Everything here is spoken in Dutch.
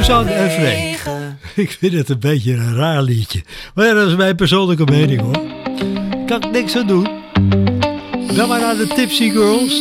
Suzanne en Freek. Ik vind het een beetje een raar liedje. Maar ja, dat is mijn persoonlijke mening hoor. Kan ik niks aan doen. Ga maar naar de Tipsy Girls.